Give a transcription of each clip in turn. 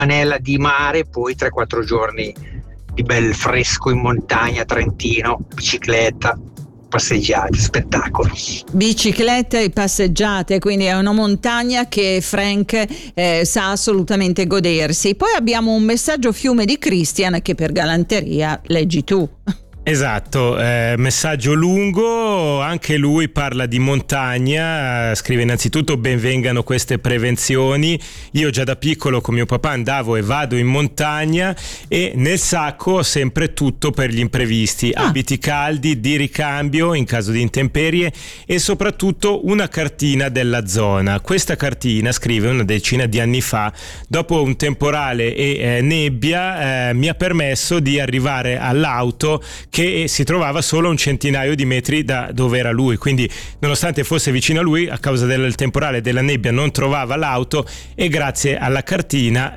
settimanella di mare, poi 3-4 giorni di bel fresco in montagna, Trentino, bicicletta, passeggiate, spettacolo. Biciclette e passeggiate, quindi è una montagna che Frank sa assolutamente godersi. Poi abbiamo un messaggio fiume di Christian che per galanteria leggi tu. Esatto, messaggio lungo, anche lui parla di montagna, scrive innanzitutto: benvengano queste prevenzioni, io già da piccolo con mio papà andavo e vado in montagna e nel sacco ho sempre tutto per gli imprevisti, abiti caldi, di ricambio in caso di intemperie e soprattutto una cartina della zona. Questa cartina, scrive, una decina di anni fa, dopo un temporale e nebbia mi ha permesso di arrivare all'auto che si trovava solo a un centinaio di metri da dove era lui, quindi nonostante fosse vicino a lui, a causa del temporale e della nebbia non trovava l'auto e grazie alla cartina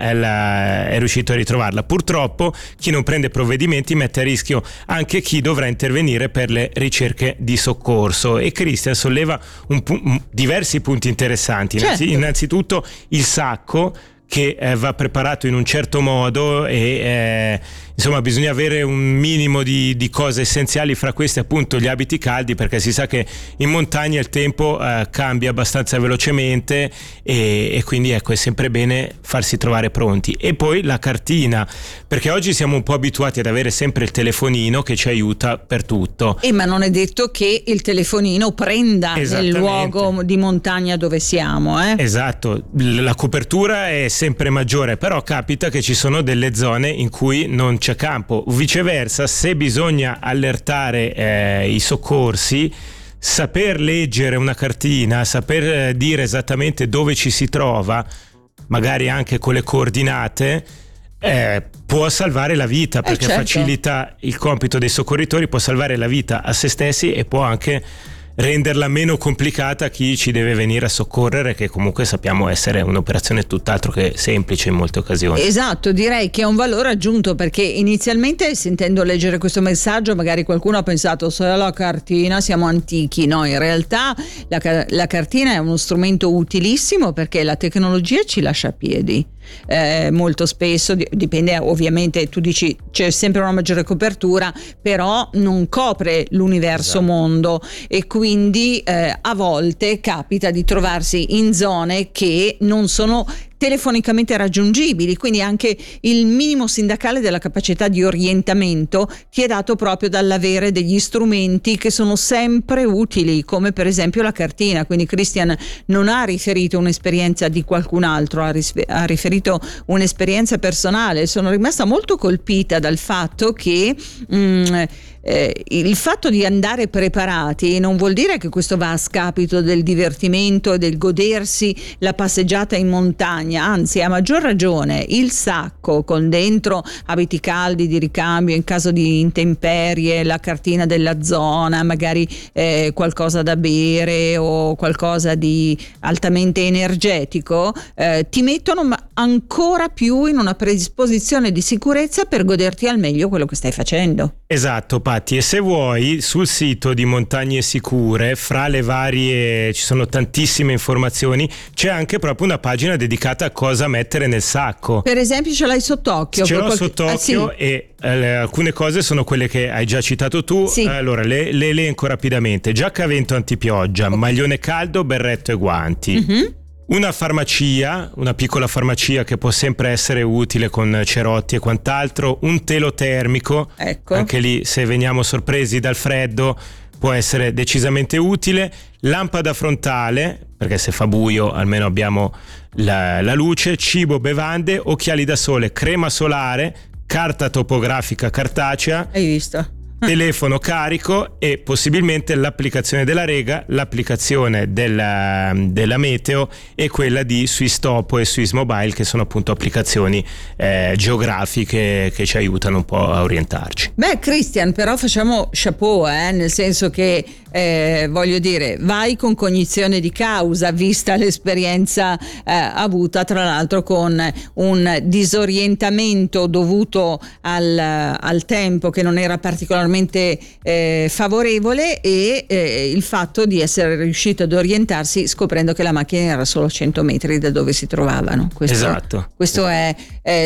è riuscito a ritrovarla. Purtroppo chi non prende provvedimenti mette a rischio anche chi dovrà intervenire per le ricerche di soccorso. E Christian solleva diversi punti interessanti. Certo. Innanzitutto il sacco, che va preparato in un certo modo e insomma bisogna avere un minimo di cose essenziali, fra queste appunto gli abiti caldi, perché si sa che in montagna il tempo cambia abbastanza velocemente e quindi ecco, è sempre bene farsi trovare pronti. E poi la cartina, perché oggi siamo un po' abituati ad avere sempre il telefonino che ci aiuta per tutto. Ma non è detto che il telefonino prenda nel luogo di montagna dove siamo. Esatto, la copertura è sempre maggiore, però capita che ci sono delle zone in cui non c'è campo. Viceversa, se bisogna allertare i soccorsi, saper leggere una cartina, saper dire esattamente dove ci si trova, magari anche con le coordinate, può salvare la vita, perché certo, facilita il compito dei soccorritori, può salvare la vita a se stessi e può anche renderla meno complicata a chi ci deve venire a soccorrere, che comunque sappiamo essere un'operazione tutt'altro che semplice in molte occasioni. Esatto, direi che è un valore aggiunto, perché inizialmente, sentendo leggere questo messaggio, magari qualcuno ha pensato solo alla cartina, siamo antichi. No, in realtà la cartina è uno strumento utilissimo, perché la tecnologia ci lascia a piedi. Molto spesso dipende, ovviamente tu dici c'è sempre una maggiore copertura, però non copre l'universo mondo, e quindi a volte capita di trovarsi in zone che non sono telefonicamente raggiungibili, quindi anche il minimo sindacale della capacità di orientamento ti è dato proprio dall'avere degli strumenti che sono sempre utili, come per esempio la cartina. Quindi Christian non ha riferito un'esperienza di qualcun altro, ha riferito un'esperienza personale. Sono rimasta molto colpita dal fatto che il fatto di andare preparati non vuol dire che questo va a scapito del divertimento e del godersi la passeggiata in montagna, anzi, a maggior ragione il sacco con dentro abiti caldi di ricambio in caso di intemperie, la cartina della zona, magari qualcosa da bere o qualcosa di altamente energetico, ti mettono ancora più in una predisposizione di sicurezza per goderti al meglio quello che stai facendo. Esatto, Patti, e se vuoi sul sito di Montagne Sicure, fra le varie, ci sono tantissime informazioni, c'è anche proprio una pagina dedicata a cosa mettere nel sacco. Per esempio ce l'hai sott'occhio? Ce l'ho sott'occhio, sì. E alcune cose sono quelle che hai già citato tu. Sì. Allora le elenco rapidamente: giacca a vento antipioggia, maglione caldo, berretto e guanti. Mm-hmm. Una farmacia, una piccola farmacia che può sempre essere utile con cerotti e quant'altro, un telo termico, ecco. Anche lì se veniamo sorpresi dal freddo può essere decisamente utile, lampada frontale, perché se fa buio almeno abbiamo la luce, cibo, bevande, occhiali da sole, crema solare, carta topografica cartacea. Hai visto? Telefono carico e possibilmente l'applicazione della Rega, l'applicazione della meteo e quella di Swisstopo e Swissmobile, che sono appunto applicazioni geografiche che ci aiutano un po' a orientarci. Beh, Christian, però facciamo chapeau, nel senso che voglio dire, vai con cognizione di causa, vista l'esperienza avuta tra l'altro con un disorientamento dovuto al tempo che non era particolarmente estremamente favorevole, e il fatto di essere riuscito ad orientarsi scoprendo che la macchina era solo 100 metri da dove si trovavano. Questo Esatto. è